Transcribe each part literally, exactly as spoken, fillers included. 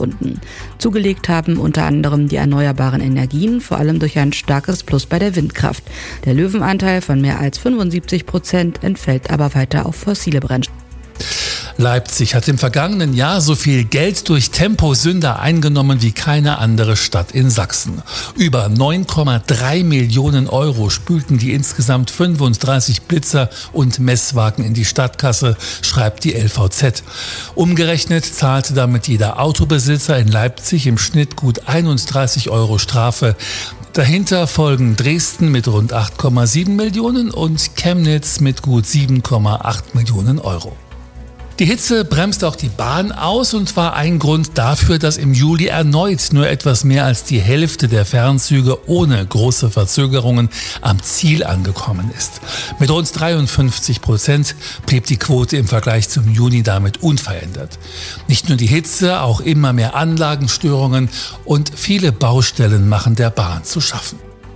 Runden. Zugelegt haben unter anderem die erneuerbaren Energien, vor allem durch ein starkes Plus bei der Windkraft. Der Löwenanteil von mehr als fünfundsiebzig Prozent entfällt aber weiter auf fossile Brennstoffe. Leipzig hat im vergangenen Jahr so viel Geld durch Temposünder eingenommen wie keine andere Stadt in Sachsen. Über neun Komma drei Millionen Euro spülten die insgesamt fünfunddreißig Blitzer und Messwagen in die Stadtkasse, schreibt die L V Z. Umgerechnet zahlte damit jeder Autobesitzer in Leipzig im Schnitt gut einunddreißig Euro Strafe. Dahinter folgen Dresden mit rund acht Komma sieben Millionen und Chemnitz mit gut sieben Komma acht Millionen Euro. Die Hitze bremst auch die Bahn aus und war ein Grund dafür, dass im Juli erneut nur etwas mehr als die Hälfte der Fernzüge ohne große Verzögerungen am Ziel angekommen ist. Mit rund dreiundfünfzig Prozent blieb die Quote im Vergleich zum Juni damit unverändert. Nicht nur die Hitze, auch immer mehr Anlagenstörungen und viele Baustellen machen der Bahn zu schaffen.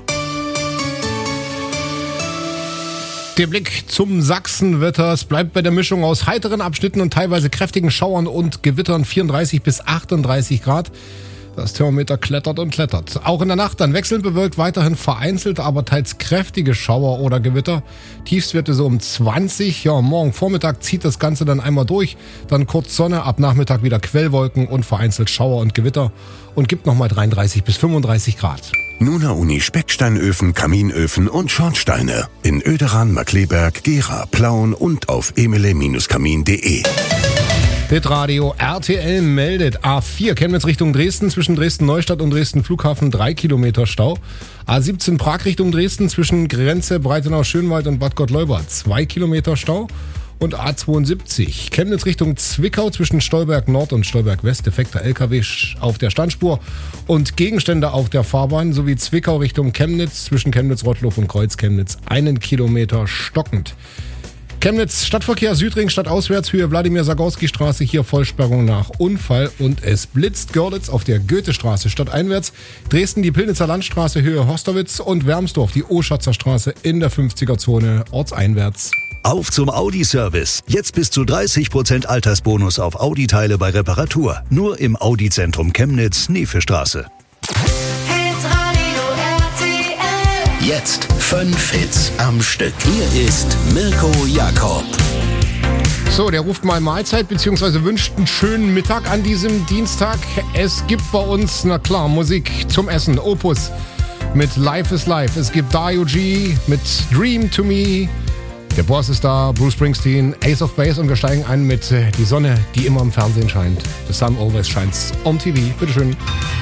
Der Blick zum Sachsenwetter. Es bleibt bei der Mischung aus heiteren Abschnitten und teilweise kräftigen Schauern und Gewittern vierunddreißig bis achtunddreißig Grad. Das Thermometer klettert und klettert. Auch in der Nacht dann wechselnd bewölkt, weiterhin vereinzelt, aber teils kräftige Schauer oder Gewitter. Tiefstwerte so um zwanzig. Ja, morgen Vormittag zieht das Ganze dann einmal durch. Dann kurz Sonne, ab Nachmittag wieder Quellwolken und vereinzelt Schauer und Gewitter. Und gibt nochmal dreiunddreißig bis fünfunddreißig Grad. Nuna Uni Specksteinöfen, Kaminöfen und Schornsteine. In Oederan, Markleberg, Gera, Plauen und auf emile Bindestrich kamin punkt de. Hitradio R T L meldet A vier Chemnitz Richtung Dresden, zwischen Dresden-Neustadt und Dresden-Flughafen drei Kilometer Stau. A siebzehn Prag Richtung Dresden, zwischen Grenze Breitenau-Schönwald und Bad Gottleuba zwei Kilometer Stau. Und A zweiundsiebzig Chemnitz Richtung Zwickau, zwischen Stolberg Nord und Stolberg West, defekter L K W auf der Standspur und Gegenstände auf der Fahrbahn, sowie Zwickau Richtung Chemnitz, zwischen Chemnitz-Rottloff und Kreuz-Chemnitz einen Kilometer stockend. Chemnitz Stadtverkehr Südring stadtauswärts, Höhe Wladimir-Sagorski-Straße, hier Vollsperrung nach Unfall und es blitzt. Görlitz auf der Goethestraße stadteinwärts, Dresden die Pillnitzer Landstraße Höhe Horstowitz und Wermsdorf die Oschatzer Straße in der fünfziger-Zone ortseinwärts. Auf zum Audi-Service. Jetzt bis zu dreißig Prozent Altersbonus auf Audi-Teile bei Reparatur. Nur im Audi-Zentrum Chemnitz, Neefestraße. Jetzt fünf Hits am Stück. Hier ist Mirko Jakob. So, der ruft mal Mahlzeit bzw. wünscht einen schönen Mittag an diesem Dienstag. Es gibt bei uns, na klar, Musik zum Essen. Opus mit Life is Life. Es gibt Dario G mit Dream to Me. Der Boss ist da, Bruce Springsteen, Ace of Base und wir steigen ein mit Die Sonne, die immer im Fernsehen scheint. The sun always shines on T V. Bitteschön.